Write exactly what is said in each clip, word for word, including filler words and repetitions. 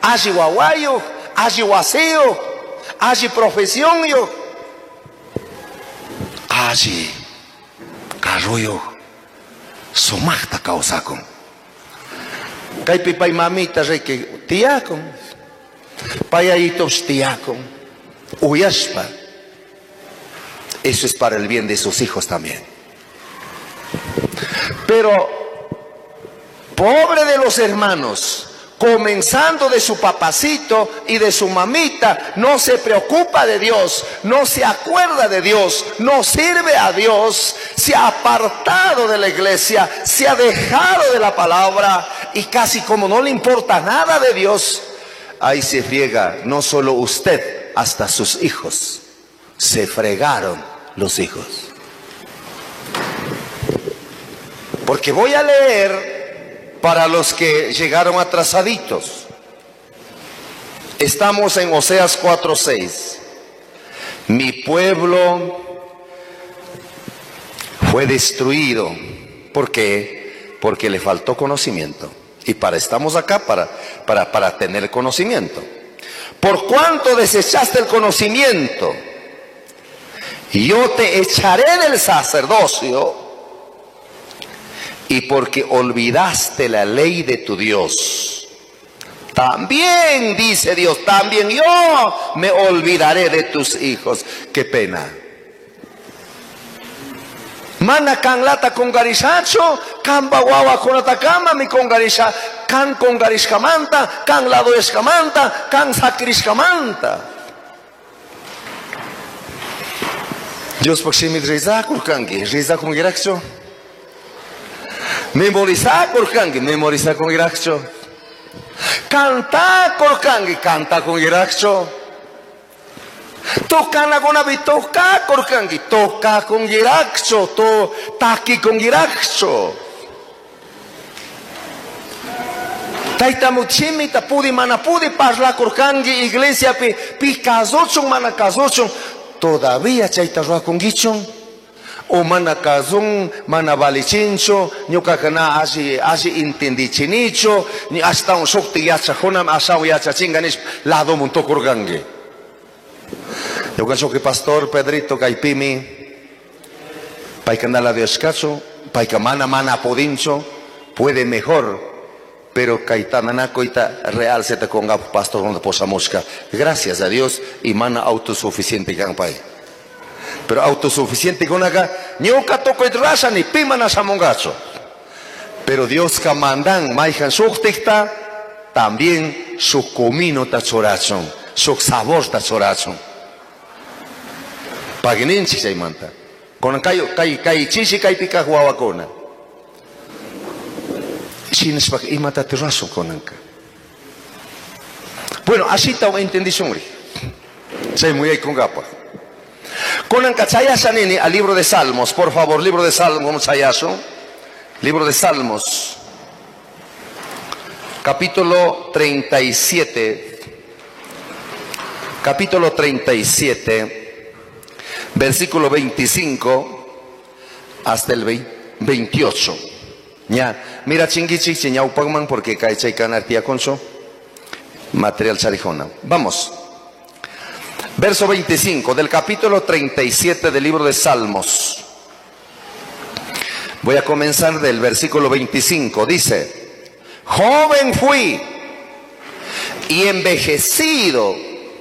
allí guaguayo, allí guaseo, allí profesión yo, allí carroyo, somachta causa con. Kay pay mamita rey que tiacon, payayitos tiacon, uyashpa. Eso es para el bien de sus hijos también. Pero pobre de los hermanos, comenzando de su papacito y de su mamita, no se preocupa de Dios, no se acuerda de Dios, no sirve a Dios, se ha apartado de la iglesia, se ha dejado de la palabra y casi como no le importa nada de Dios, ahí se friega no solo usted, hasta sus hijos. Se fregaron los hijos. Porque voy a leer para los que llegaron atrasaditos. Estamos en Oseas cuatro seis. Mi pueblo fue destruido. ¿Por qué? Porque le faltó conocimiento. Y para estamos acá para, para, para tener conocimiento. Por cuanto desechaste el conocimiento, yo te echaré del sacerdocio, y porque olvidaste la ley de tu Dios, también, dice Dios, también yo me olvidaré de tus hijos. Qué pena. Mana kan lata con garishacho, kan bawawa con atakama mi con garisha, kan con garishkamanta, kan lado eskamanta, kan sakrishkamanta. Dios proximit reza kurkangi, reza con giraxo. Memorizar kurkangi, memorizar con giraxo. Cantar kurkangi, canta con giraxo. Toca con avi, toca kurkangi, toca con giraxo, to taki con giraxo. Taita muchimita pudi mana pudi parla kurkangi iglesia pi pi kazochon mana kazochon. Todavía chaita roa con gichon o mana kazon mana valichincho nyoka kana asi asi intendichincho ni hasta un shokti yacha honam asau yacha chinganish lado monto kurgange. Yo cacho que pastor Pedrito Caipimi paikandala de escaso paikamana mana podincho puede mejor. Pero Caitana coita real se te conga pastor donde posa mosca. Gracias a Dios y mana autosuficiente campay. Pero autosuficiente con acá, nyoka toko idrasa ni pimana samongacho. Pero Dios camandan maijan suktikta también su comino tachorachon, su sabor tachorachon. Pagininchi se manta. Con cayo cay cay chichi cay pica huawacona. Bueno, así está entendí sobre. Soy muy ahí con gapa. Con Ancachayasanini al libro de Salmos, por favor, libro de Salmos, Chayaso. Libro de Salmos, capítulo treinta y siete. Capítulo treinta y siete, versículo veinticinco hasta el veintiocho. Ya, mira chingichi, chiñau pagman porque cae chaikan artia conso. Material charijona. Vamos. Verso veinticinco del capítulo treinta y siete del libro de Salmos. Voy a comenzar del versículo veinticinco. Dice: joven fui y envejecido,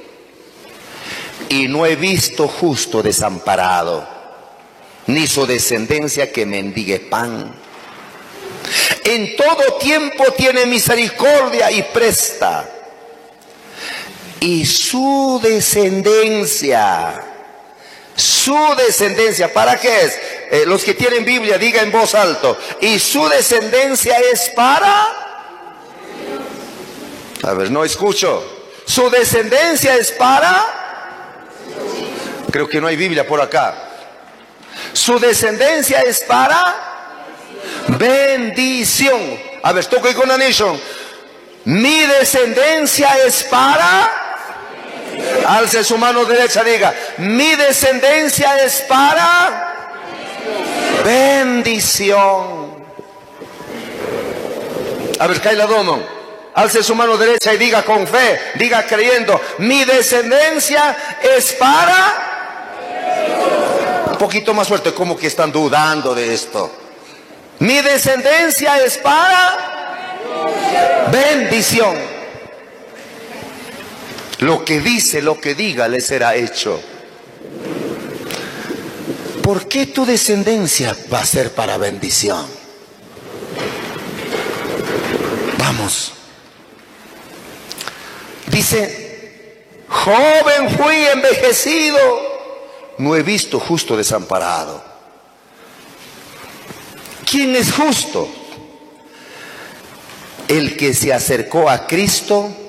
y no he visto justo desamparado, ni su descendencia que mendigue pan. En todo tiempo tiene misericordia y presta, y su descendencia, su descendencia, ¿para qué es? Eh, los que tienen Biblia, diga en voz alta, y su descendencia es para, a ver, no escucho, su descendencia es para, creo que no hay Biblia por acá, su descendencia es para bendición. A ver, toco con anillo. Mi descendencia es para, alce su mano derecha, diga, mi descendencia es para bendición. A ver, Kaila Domo, Alce su mano derecha y diga con fe, diga creyendo: mi descendencia es para... Un poquito más fuerte, como que están dudando de esto. Mi descendencia es para bendición. Lo que dice, lo que diga, le será hecho. ¿Por qué tu descendencia va a ser para bendición? Vamos. Dice: joven fui, envejecido, no he visto justo desamparado. ¿Quién es justo? El que se acercó a Cristo